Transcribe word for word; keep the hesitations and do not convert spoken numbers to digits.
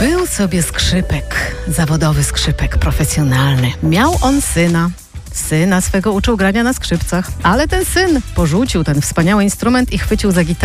Był sobie skrzypek, zawodowy skrzypek, profesjonalny. Miał on syna. Syna swego uczył grania na skrzypcach, ale ten syn porzucił ten wspaniały instrument i chwycił za gitarę.